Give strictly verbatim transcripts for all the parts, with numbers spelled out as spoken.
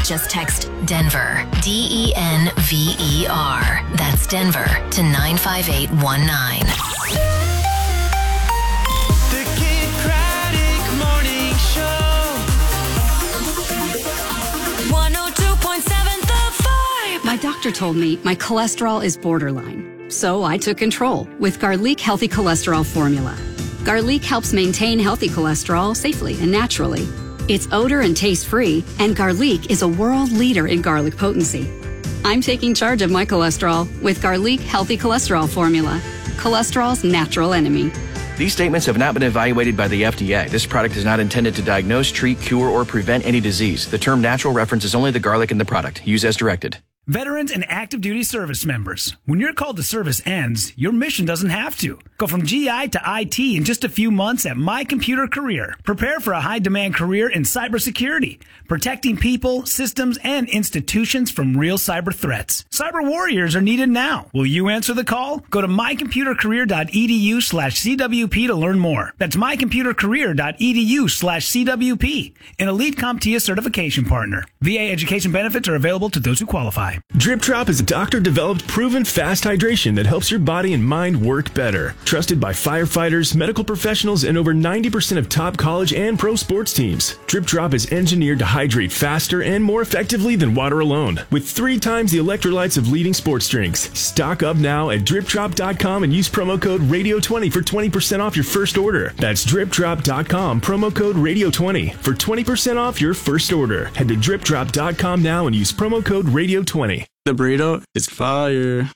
Just text Denver, D E N V E R. That's Denver to nine five eight one nine. The Kid Craddock Morning Show. one oh two point seven The Vibe. My doctor told me my cholesterol is borderline, so I took control with Garlic Healthy Cholesterol Formula. Garlic helps maintain healthy cholesterol safely and naturally. It's odor and taste free, and Garlic is a world leader in garlic potency. I'm taking charge of my cholesterol with Garlic Healthy Cholesterol Formula, cholesterol's natural enemy. These statements have not been evaluated by the F D A. This product is not intended to diagnose, treat, cure, or prevent any disease. The term natural references only the garlic in the product. Use as directed. Veterans and active duty service members, when your call to service ends, your mission doesn't have to. Go from G I to I T in just a few months at My Computer Career. Prepare for a high-demand career in cybersecurity, protecting people, systems, and institutions from real cyber threats. Cyber warriors are needed now. Will you answer the call? Go to mycomputercareer.edu slash CWP to learn more. That's mycomputercareer.edu slash CWP, an elite CompTIA certification partner. V A education benefits are available to those who qualify. Drip Drop is a doctor-developed, proven fast hydration that helps your body and mind work better. Trusted by firefighters, medical professionals, and over ninety percent of top college and pro sports teams. Drip Drop is engineered to hydrate faster and more effectively than water alone, with three times the electrolytes of leading sports drinks. Stock up now at drip drop dot com and use promo code radio twenty for twenty percent off your first order. That's drip drop dot com, promo code radio twenty for twenty percent off your first order. Head to drip drop dot com now and use promo code radio twenty. The burrito is fire.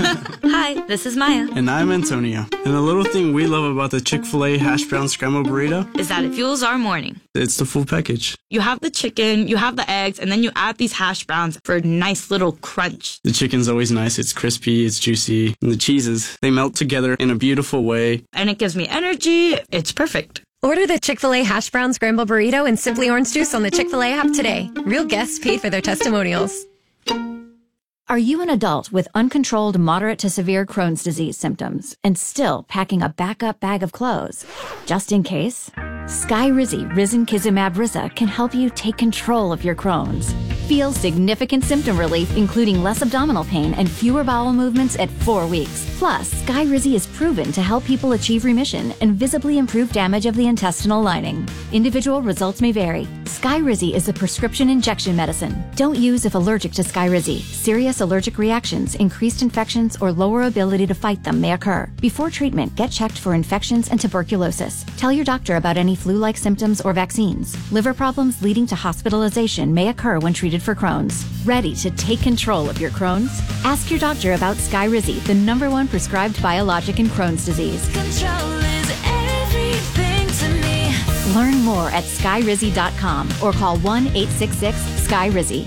Hi, this is Maya. And I'm Antonio. And the little thing we love about the Chick-fil-A hash brown scrambled burrito is that it fuels our morning. It's the full package. You have the chicken, you have the eggs, and then you add these hash browns for a nice little crunch. The chicken's always nice. It's crispy, it's juicy. And the cheeses, they melt together in a beautiful way. And it gives me energy. It's perfect. Order the Chick-fil-A hash brown scrambled burrito and Simply Orange Juice on the Chick-fil-A app today. Real guests paid for their testimonials. Are you an adult with uncontrolled moderate to severe Crohn's disease symptoms and still packing a backup bag of clothes? Just in case, Skyrizi Risankizumab Riza can help you take control of your Crohn's. Feel significant symptom relief, including less abdominal pain and fewer bowel movements at four weeks. Plus, Skyrizi is proven to help people achieve remission and visibly improve damage of the intestinal lining. Individual results may vary. Skyrizi is a prescription injection medicine. Don't use if allergic to Skyrizi. Serious allergic reactions, increased infections, or lower ability to fight them may occur. Before treatment, get checked for infections and tuberculosis. Tell your doctor about any flu-like symptoms or vaccines. Liver problems leading to hospitalization may occur when treated for Crohn's. Ready to take control of your Crohn's? Ask your doctor about Skyrizi, the number one prescribed biologic in Crohn's disease. Control is everything to me. Learn more at skyrizi dot com or call one eight six six Skyrizi.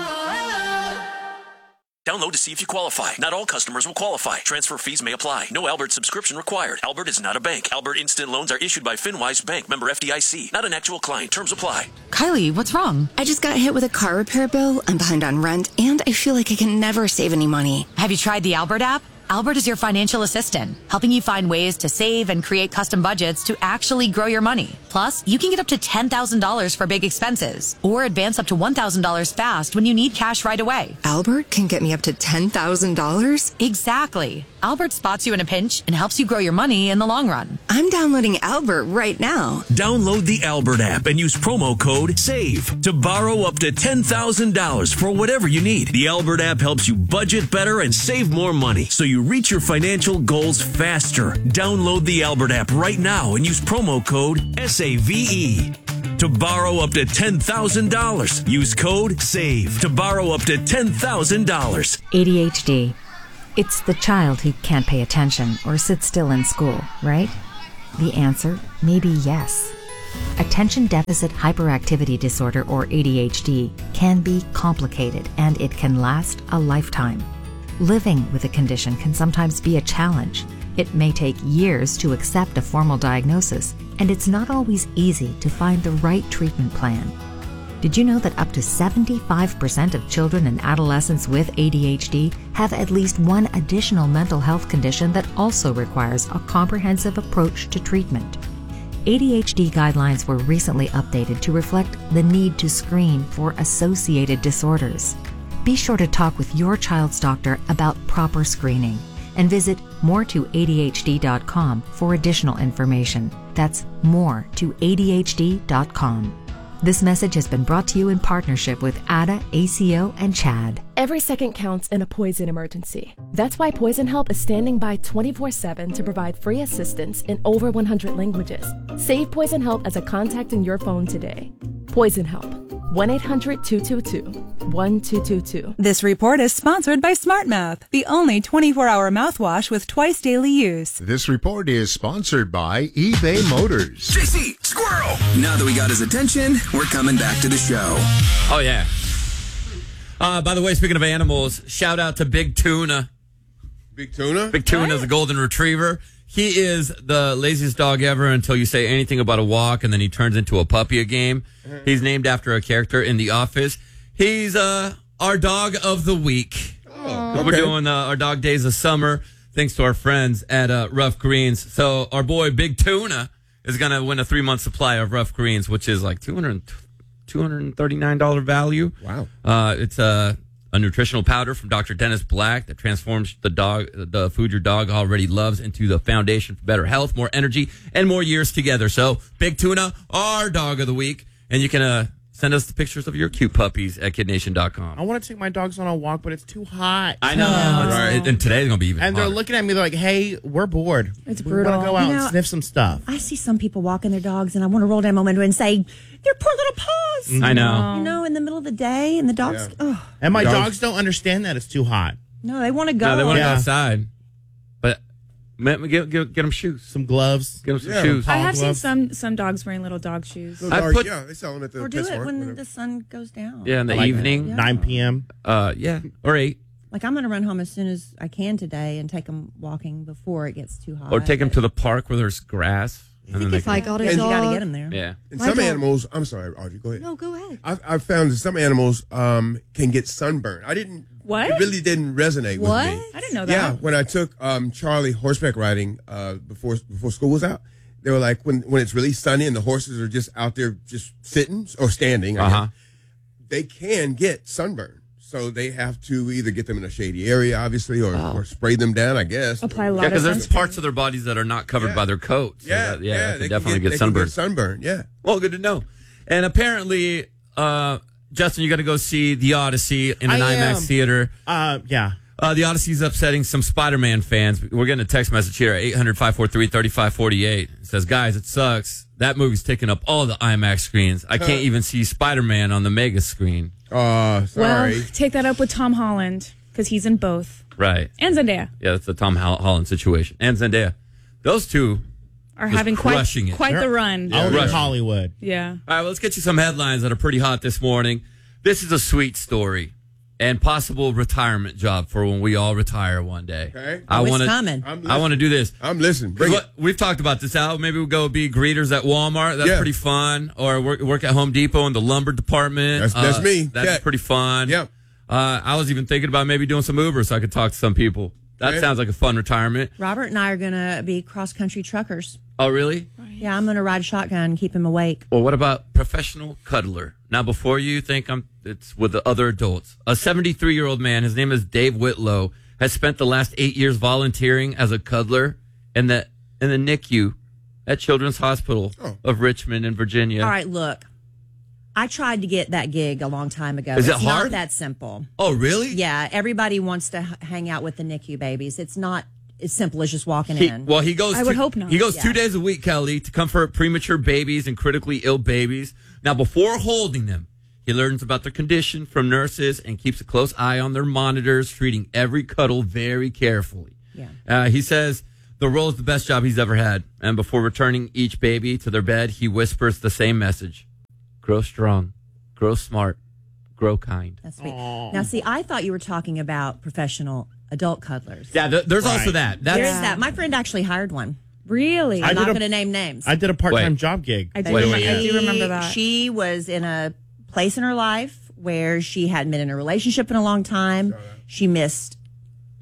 Download to see if you qualify. Not all customers will qualify. Transfer fees may apply. No Albert subscription required. Albert is not a bank. Albert Instant Loans are issued by FinWise Bank, member F D I C. Not an actual client. Terms apply. Kylie, what's wrong? I just got hit with a car repair bill. I'm behind on rent, and I feel like I can never save any money. Have you tried the Albert app? Albert is your financial assistant, helping you find ways to save and create custom budgets to actually grow your money. Plus, you can get up to ten thousand dollars for big expenses or advance up to one thousand dollars fast when you need cash right away. Albert can get me up to ten thousand dollars? Exactly. Albert spots you in a pinch and helps you grow your money in the long run. I'm downloading Albert right now. Download the Albert app and use promo code SAVE to borrow up to ten thousand dollars for whatever you need. The Albert app helps you budget better and save more money so you reach your financial goals faster. Download the Albert app right now and use promo code S A V E to borrow up to ten thousand dollars. Use code SAVE to borrow up to ten thousand dollars. A D H D. It's the child who can't pay attention or sit still in school, right? The answer may be yes. Attention Deficit Hyperactivity Disorder, or A D H D, can be complicated and it can last a lifetime. Living with a condition can sometimes be a challenge. It may take years to accept a formal diagnosis, and it's not always easy to find the right treatment plan. Did you know that up to seventy-five percent of children and adolescents with A D H D have at least one additional mental health condition that also requires a comprehensive approach to treatment? A D H D guidelines were recently updated to reflect the need to screen for associated disorders. Be sure to talk with your child's doctor about proper screening and visit more to A D H D dot com for additional information. That's more to A D H D dot com. This message has been brought to you in partnership with A D A, A C O, and CHAD. Every second counts in a poison emergency. That's why Poison Help is standing by twenty-four seven to provide free assistance in over one hundred languages. Save Poison Help as a contact in your phone today. Poison Help. one eight hundred two two two one two two two. This report is sponsored by SmartMouth, the only twenty-four hour mouthwash with twice daily use. This report is sponsored by eBay Motors. J C, squirrel! Now that we got his attention, we're coming back to the show. Oh, yeah. Uh, by the way, speaking of animals, shout out to Big Tuna. Big Tuna? Big Tuna is a golden retriever. He is the laziest dog ever until you say anything about a walk, and then he turns into a puppy a game. Uh-huh. He's named after a character in The Office. He's uh, our dog of the week. Oh, We're okay. doing uh, our dog days of summer, thanks to our friends at uh, Rough Greens. So our boy Big Tuna is going to win a three-month supply of Rough Greens, which is like two hundred, two hundred thirty-nine dollars value. Wow. Uh, it's a, a nutritional powder from Doctor Dennis Black that transforms the dog, the food your dog already loves, into the foundation for better health, more energy, and more years together. So Big Tuna, our dog of the week. And you can uh, send us the pictures of your cute puppies at kid nation dot com. I want to take my dogs on a walk, but it's too hot. I know. It's- And, and today's going to be even And they're hotter. looking at me, they're like, hey, we're bored. It's we brutal. want to go out You know, and sniff some stuff. I see some people walking their dogs, and I want to roll down my window and say, "Their poor little paws." I know. You know, in the middle of the day, and the dogs. Yeah. Oh And my Dogs- dogs don't understand that it's too hot. no, they want to go. No, they want to Yeah. go outside. But man, get, get, get them shoes. Some gloves. Get them some Yeah, shoes. I have seen gloves. some some dogs wearing little dog shoes. Little I dog- put- yeah, they sell them at the Or do it PetSmart, when whatever. the sun goes down. Yeah, in the Like evening. nine p.m. Uh, yeah, or eight. Like I'm going to run home as soon as I can today and take them walking before it gets too hot. Or take them to the park where there's grass. I think if I got a And- dog, you got to dog- get them there. Yeah. And My some dog- animals, I'm sorry, Audrey, go ahead. No, go ahead. I've, I've found that some animals um, can get sunburn. I didn't. What? It really didn't resonate What? with me. I didn't know that. Yeah, when I took um, Charlie horseback riding uh, before before school was out, they were like, when when it's really sunny and the horses are just out there just sitting or standing, I Uh-huh. guess, they can get sunburn. So they have to either get them in a shady area, obviously, or, or spray them down, I guess. Apply a lot Yeah, of because there's sunscreen. parts of their bodies that are not covered Yeah. by their coat. So Yeah, that- yeah, yeah, they, they can definitely can get, they sunburned. Can get sunburn, yeah. Well, good to know. And apparently, uh, Justin, you got to go see The Odyssey in an I IMAX am. theater. Uh, yeah. Uh, the Odyssey's upsetting some Spider-Man fans. We're getting a text message here at eight hundred, five four three, three five four eight. It says, guys, it sucks. That movie's taking up all the IMAX screens. I can't even see Spider-Man on the mega screen. Uh, sorry. Well, take that up with Tom Holland because he's in both, Right. and Zendaya Yeah, that's the Tom Hol- Holland situation. And Zendaya. Those two are just having quite crushing it. quite the run. Out in Russian. Hollywood. Yeah. All right, well, let's get you some headlines that are pretty hot this morning. This is a sweet story and possible retirement job for when we all retire one day. Okay. I Oh, it's wanna- coming. I'm I want to do this. I'm listening. Bring What, we've talked about this out. Maybe we'll go be greeters at Walmart. That's Yeah. pretty fun. Or work, work at Home Depot in the lumber department. That's- that's Uh, me. That's Yeah. pretty fun. Yeah. Uh, I was even thinking about maybe doing some Uber so I could talk to some people. That Okay. sounds like a fun retirement. Robert and I are going to be cross country truckers. Oh, really? Yeah, I'm going to ride shotgun and keep him awake. Well, what about professional cuddler? Now, before you think I'm, it's with the other adults. A seventy-three-year-old man, his name is Dave Whitlow, has spent the last eight years volunteering as a cuddler in the in the N I C U at Children's Hospital Oh. of Richmond in Virginia. All right, look. I tried to get that gig a long time ago. Is it it's hard? not that simple. Oh, really? Yeah, everybody wants to h- hang out with the N I C U babies. It's not as simple as just walking He, in. well, he goes. I two, would hope not. He goes Yeah. two days a week, Kelly, to comfort premature babies and critically ill babies. Now, before holding them, he learns about their condition from nurses and keeps a close eye on their monitors, treating every cuddle very carefully. Yeah. Uh, he says the role is the best job he's ever had. And before returning each baby to their bed, he whispers the same message: grow strong, grow smart, grow kind. That's sweet. Now, see, I thought you were talking about professional adult cuddlers. Yeah, th- there's also Right. that. That's, There's that. My friend actually hired one. Really? I'm I not did a- going to name names. I did a part-time Wait. job gig. I do, Wait, remem- wait, I yeah. do remember that. She was in a place in her life where she hadn't been in a relationship in a long time. She missed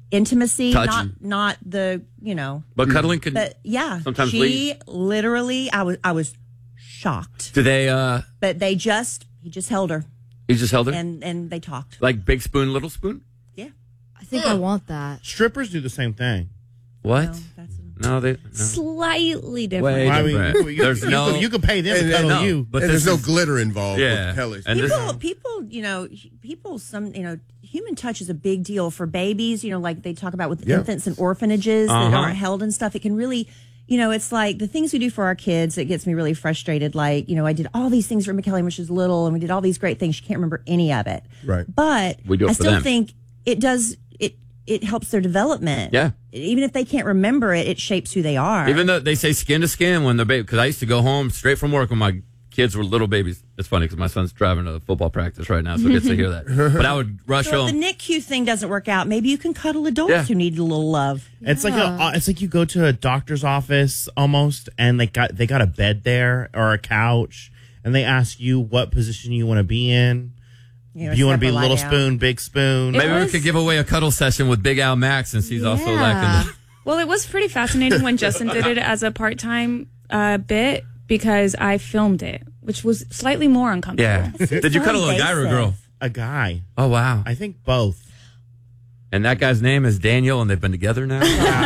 intimacy, Touching. not not the you know. But cuddling can But yeah, sometimes she lead. literally, I was I was shocked. Do they? uh But they just he just held her You just held her and and they talked. like big spoon, little spoon. Yeah, I think I want that. Strippers do the same thing. What? No, they. No. Slightly different. Way Well, I mean, different. you- There's you no. could- you could pay them to And- cuddle and- you. but and this there's no is- glitter involved Yeah. with Kelly. And this- people, people, you know, people. Some, you know, human touch is a big deal for babies. You know, like they talk about with Yeah. infants and orphanages Uh-huh. that aren't held and stuff. It can really, you know, it's like the things we do for our kids. It gets me really frustrated. Like, you know, I did all these things for McKelly when she was little, and we did all these great things. She can't remember any of it. Right. But We do it I for still them. think it does. It it helps their development. Yeah. Even if they can't remember it, it shapes who they are. Even though they say skin to skin when they're baby, because I used to go home straight from work when my kids were little babies. It's funny because my son's driving to football practice right now, so he gets to hear that. But I would rush So if home. the N I C U thing doesn't work out, maybe you can cuddle adults Yeah. who need a little love. It's like a, it's like you go to a doctor's office almost, and they got they got a bed there or a couch, and they ask you what position you want to be in. You know, Do you want to be step or lie little down. spoon, big spoon? Maybe was- we could give away a cuddle session with Big Al Max since he's also like in the. Well, it was pretty fascinating when Justin did it as a part time uh, bit because I filmed it, which was slightly more uncomfortable. Yeah. Did you so cuddle a guy or a girl? A guy. Oh, wow. I think both. And that guy's name is Daniel, and they've been together now?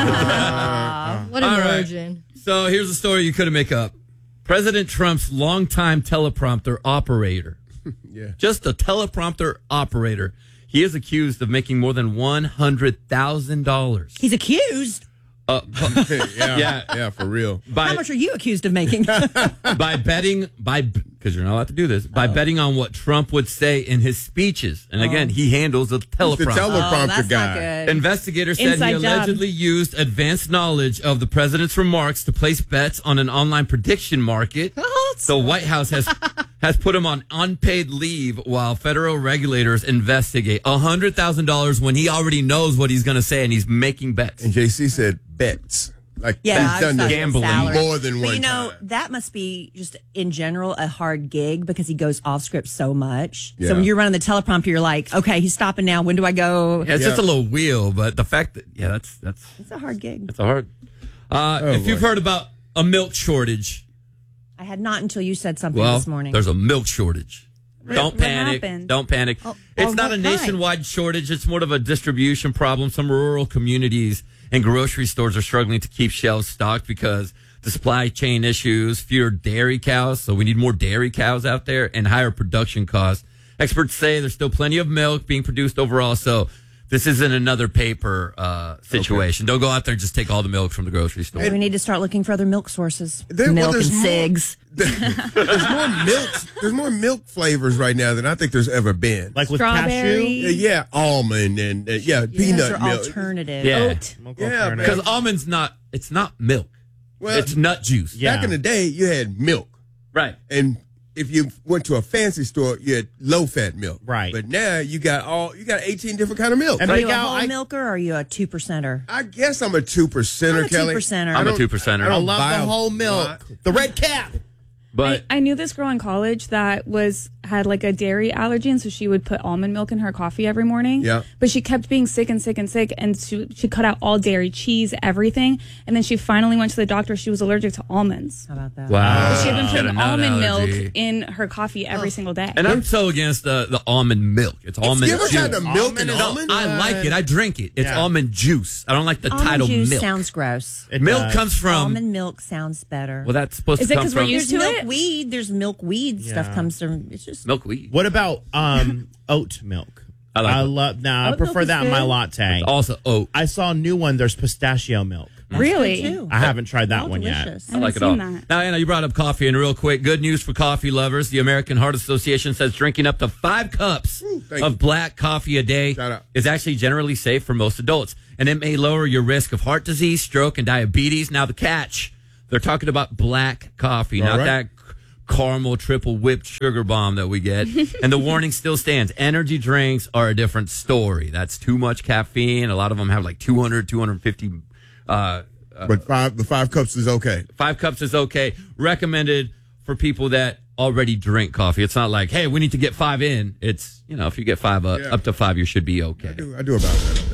What an All right. origin. So here's a story you couldn't make up. President Trump's longtime teleprompter operator. Yeah. Just a teleprompter operator. He is accused of making more than one hundred thousand dollars. He's accused. Uh, yeah, Yeah. yeah, for real. by, How much are you accused of making? by betting, by because you're not allowed to do this, by betting on what Trump would say in his speeches. And again, he handles a He's the teleprompter. teleprompter oh, that's guy. not good. Investigators said Inside he job. allegedly used advanced knowledge of the president's remarks to place bets on an online prediction market. The White House has has put him on unpaid leave while federal regulators investigate. one hundred thousand dollars when he already knows what he's going to say and he's making bets. And J C said bets. Like Yeah, he's I done was this talking salary. more than But one you know, time. that must be just in general a hard gig because he goes off script so much. Yeah. So when you're running the teleprompter, you're like, okay, he's stopping now. When do I go? Yeah, it's Yeah. just a little wheel, but the fact that, yeah, that's, that's, It's a hard gig. that's a hard. Uh, Oh, if you've boy. heard about a milk shortage, I had not until you said something well, this morning. there's a milk shortage. Don't what panic. happened? Don't panic. Oh, it's oh, not what a kind? nationwide shortage. It's more of a distribution problem. Some rural communities and grocery stores are struggling to keep shelves stocked because the supply chain issues, fewer dairy cows. So we need more dairy cows out there and higher production costs. Experts say there's still plenty of milk being produced overall. So this isn't another paper uh, situation. Don't go out there and just take all the milk from the grocery store. we need to start looking for other milk sources. There- well, milk and there's more- cigs. There's more milk. There's more milk flavors right now than I think there's ever been. Like with Strawberry. Yeah, yeah, almond and uh, yeah, peanut Those are milk. alternative. Yeah. Oat. Yeah, Because man. almonds not, it's not milk. Well, it's nut juice. Yeah. back in the day, you had milk, Right. and if you went to a fancy store, you had low fat milk. Right. But now you got all you got eighteen different kind of milk. And Are Big you a Al, whole I, milker or are you a two percenter? I guess I'm a two percenter, I'm a Kelly. two percenter. I I'm a don't- two percenter. I I don't love buy the a whole milk. lot. The red cap. But I, I knew this girl in college that was had like a dairy allergy, and so she would put almond milk in her coffee every morning. Yeah. But she kept being sick and sick and sick, and she she cut out all dairy, cheese, everything. And then she finally went to the doctor. She was allergic to almonds. How about that? wow. But she had been Got putting a nut almond allergy. milk in her coffee every single day. And I'm so against the, the almond milk. It's almond You ever juice. tried the milk and Almond is- almond? I like it. I drink it. It's Yeah. almond juice. I don't like the Almond title juice milk. sounds gross. It milk does. comes from. Almond milk sounds better. Well, that's supposed Is to it come 'cause we're from used There's to it? milkweed. There's milkweed stuff Yeah. comes from. It's just milkweed. What about um oat milk? I like I it. love. Now I Oat prefer milk is that in my good. latte. Also oat. I saw a new one. There's pistachio milk. Really? good, too. I haven't tried that Oh, one delicious. I like it all. seen that. Now, Anna, you brought up coffee, and real quick, good news for coffee lovers. The American Heart Association says drinking up to five cups thank of you. black coffee a day Shout out. is actually generally safe for most adults, and it may lower your risk of heart disease, stroke, and diabetes. Now, the catch, they're talking about black coffee, All not right. that caramel triple whipped sugar bomb that we get. And the warning still stands. Energy drinks are a different story. That's too much caffeine. A lot of them have like two hundred, two hundred fifty uh, But five, the five cups is okay. Five cups is okay. Recommended for people that already drink coffee. It's not like, hey, we need to get five in. It's, you know, if you get five up, Yeah. up to five, you should be okay. I do, I do about that. I think.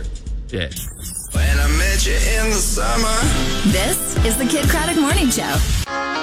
Yeah. When I met you in the summer. This is the Kid Craddock Morning Show.